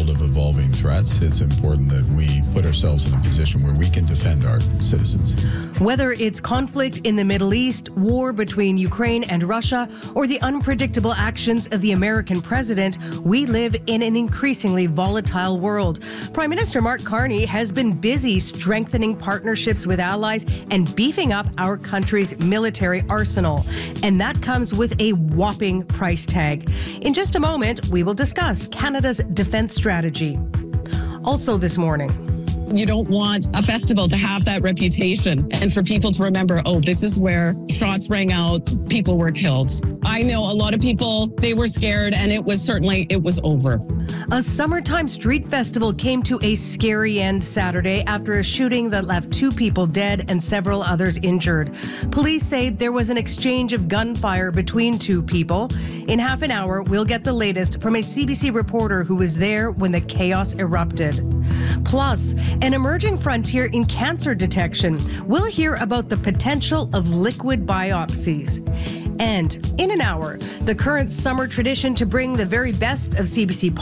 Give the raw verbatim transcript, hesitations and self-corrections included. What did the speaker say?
world of evolving threats, it's important that we put ourselves in a position where we can defend our citizens. Whether it's conflict in the Middle East, war between Ukraine and Russia, or the unpredictable actions of the American president, we live in an increasingly volatile world. Prime Minister Mark Carney has been busy strengthening partnerships with allies and beefing up our country's military arsenal. And that comes with a whopping price tag. In just a moment, we will discuss Canada's defense strategy. Also this morning, you don't want a festival to have that reputation and for people to remember, oh, this is where shots rang out, people were killed. I know a lot of people, they were scared, and it was certainly, it was over. A summertime street festival came to a scary end Saturday after a shooting that left two people dead and several others injured. Police say there was an exchange of gunfire between two people. In half an hour, we'll get the latest from a C B C reporter who was there when the chaos erupted. Plus, an emerging frontier in cancer detection. We'll hear about the potential of liquid biopsies. And in an hour, the current summer tradition to bring the very best of C B C